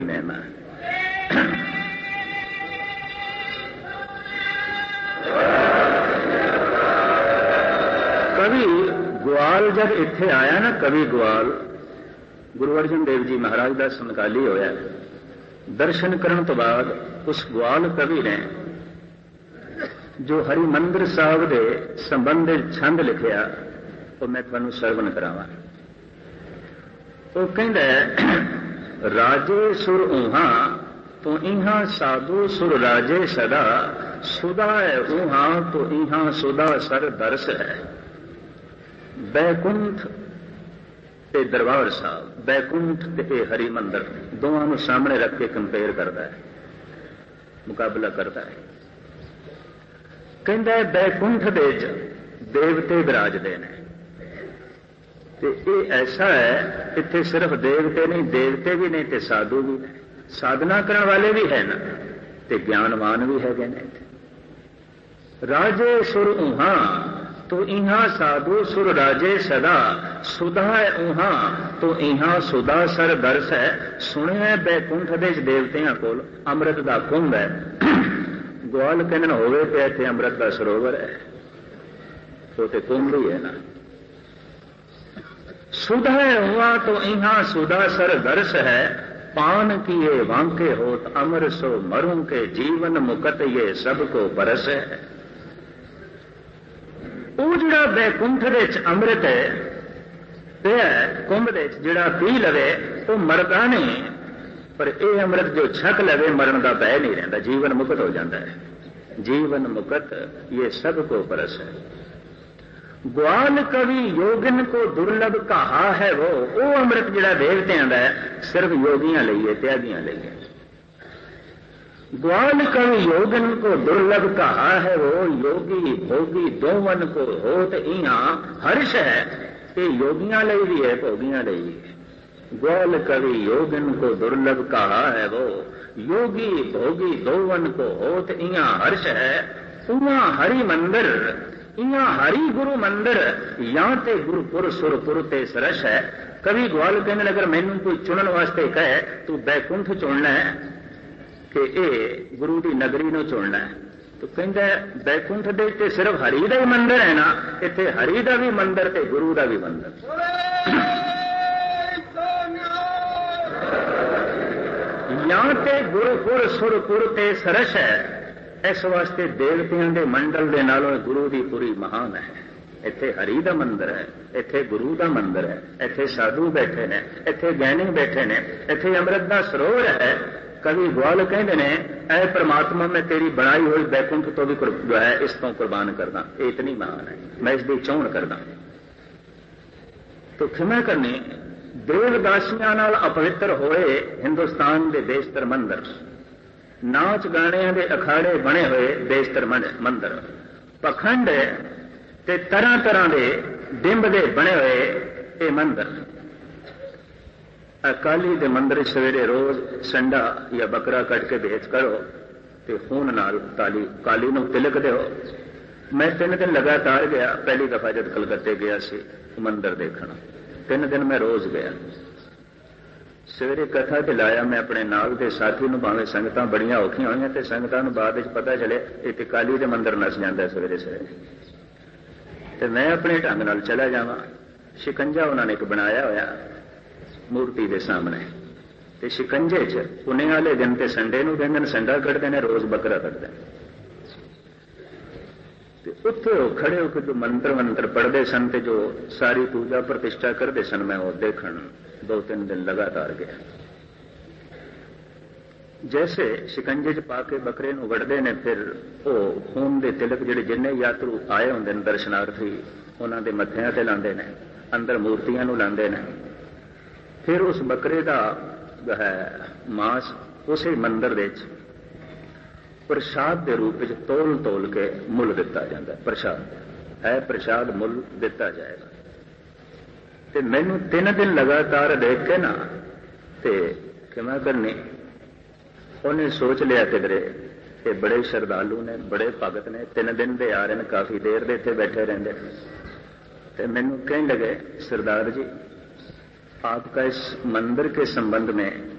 महिमा। कवि ग्वाल जब इत्थे आया ना, कवि ग्वाल गुरु अर्जन देव जी महाराज का समकाली होया। दर्शन करने तो बाद उस ग्वाल कवि ने जो हरिमंदिर साहब के संबंध छंद लिखिया वो मैं तुहानू श्रवण करावां। वो कहंदा राजे सुर ऊहा तो इहा साधु सुर राजे सदा, सुदा है ऊहा तो इहा सुदा सर दरस है। बैकुंठ ते दरबार साहब, बैकुंठ ते हरिमंदिर दोवां नूं सामने रख के कंपेयर करता है, मुकाबला करता है। कहता है बैकुंठ दे देवते विराजते ने, ये ऐसा है इत्थे सिर्फ देवते नहीं, देवते भी नहीं ते साधु भी ने, साधना करने वाले भी है ना ते ज्ञानवान भी है ने। राजे सुर ऊहा तो इहा साधु सुर राजे सदा, सुधा है ऊहा तो इहा सुधा सर दरस है। सुने बैकुंठ दे देवतियां कोल अमृत दा कुंभ है, ग्वाल कहन होवे ते इत्थे अमृत दा सरोवर है, तो ते कुंभ ही है ना। सुधा है हुआ तो इहा सुधा सर दरस है, पान किए वांके होत अमर सो मरूं के, जीवन मुकत ये सबको बरस है। वो जिहड़ा बैकुंठ दे अमृत है ते कुंभ दे जिहड़ा पी लवे वो मरदा नहीं, पर यह अमृत जो छक लवे मरण का भय नहीं रहता, जीवन मुक्त हो जाता है। जीवन मुक्त ये सबको बरस है। ग्वाल कवि योगिन को दुर्लभ कहा है वो अमृत जिहड़ा देवतियां दा सिर्फ योगियां लईए, त्यागियां लईए। ग्वाल कवि योगिन को दुर्लभ कहा है वो, योगी भोगी दोवन को होत इहा हर्ष है। ये योगियां लई भी है, भोगियां लई भी है। ग्वाल कवि योगिन को दुर्लभ कहा है वो, योगी भोगी दोवन को होत इहा हर्ष है। उहा हरि मंदिर इहा हरि गुरु मंदिर, या ते गुरुपुर सुरपुर ते सरस है। कवि ग्वाल कहने अगर मैनू कोई चुनन वास्ते कहे तू बैकुंठ चुनना है कि ये गुरु की नगरी नूं चुनना है, तो कहता है बैकुंठ दे ते सिर्फ हरि का ही मंदिर है ना, इत्थे हरि का भी मंदिर ते गुरु का भी मंदिर। या ते गुरुपुर सुरपुर ते सरस है। इस वास्ते देवतियों के मंडल के नालों गुरु की पूरी महान है। इत्थे हरि का मंदिर है, इत्थे गुरु का मंदिर है, इत्थे साधु बैठे ने, इत्थे ज्ञानी बैठे ने, इत्थे अमृत का सरोवर है। कवि ग्वाल कहते ने ऐ परमात्मा मैं तेरी बनाई हुई बैकुंठ तो भी जो है इस तो कुर्बान करना, ये इतनी महान है, मैं इसकी चोण करना। तो खिमा करनी देवदासियां नाल अपवित्र होए हिंदुस्तान के बेशतर मंदिर, नाच गाणियां दे अखाड़े बने हुए बेशतर मंदिर, पखंड ते तरह तरह के डिंब दे बने हुए ये मंदिर। अकाली दे मंदिर सवेरे रोज संडा या बकरा कट के भेज करो ते खून नाल काली नूं तिलक दो। मैं 3 दिन लगातार गया, पहली दफा जब कलकत्ते गया सी मंदिर देखना, 3 दिन मैं रोज गया। सवेरे कथा ते लाया मैं अपने नाल के साथी नूं, भावें संगतां बड़ियां औखियां होईयां ते संगतां नूं बाद विच पता चले इत्थे काली दे मंदिर नस जांदा सवेरे सवेरे, ते मैं अपने ढंग नाल चला जावां। शिकंजा उन्होंने एक बनाया होया मूर्ति के सामने, ते शिकंजे च पुणे वाले दिन ते संडे नूं कहंदे ने संडा कटदे ने, रोज बकरा कटदे ने। उत्थे खड़े होकर जो मंत्र पढ़ते सन ते जो सारी पूजा प्रतिष्ठा करते सन, मैं वो देखण 2-3 दिन लगातार गया। जैसे शिकंजे च पाके बकरे नूं वड़दे ने, फिर वो खून दे तिलक जिहड़े जिन्ने यात्रु आए हुंदे ने दर्शनार्थी उन्हां दे मत्थिआं ते लांदे ने, अंदर मूर्तियां नूं लांदे ने। फिर उस बकरे का है मांस उस मंदिर दे प्रसाद के रूप में तोल तोल के मुल दिता जाता है। प्रसाद है, प्रसाद मुल दिता जाएगा। ते मैनू 3 दिन लगातार देख के ना ते क्षमा करनी, उन्हें सोच लिया किधरे ये बड़े श्रद्धालु ने, बड़े भगत ने, 3 दिन दे आ रहे हैं, काफी देर दे इत्थे बैठे रहंदे। ते मैनू कहने लगे सरदार जी आपका इस मंदिर के संबंध में